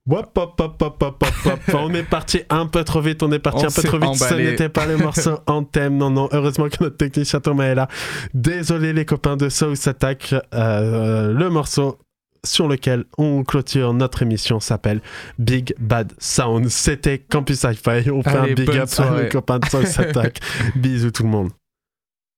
Hop, hop, hop, hop, hop, hop, hop. On est parti un peu trop vite, Ce n'était pas le morceau en thème, non, heureusement que notre technicien Thomas est là. Désolé les copains de South Attack, le morceau sur lequel on clôture notre émission s'appelle Big Bad Sound. C'était Campus Hi-Fi, on fait un big up à nos copains de South Attack. Bisous tout le monde.